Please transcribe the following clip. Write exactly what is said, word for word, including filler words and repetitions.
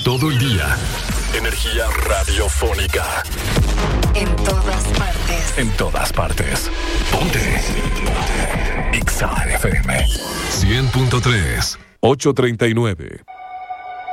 todo el día. Energía radiofónica. En todas partes. En todas partes. Ponte. Ponte. X A F M. cien punto tres. ocho treinta y nueve.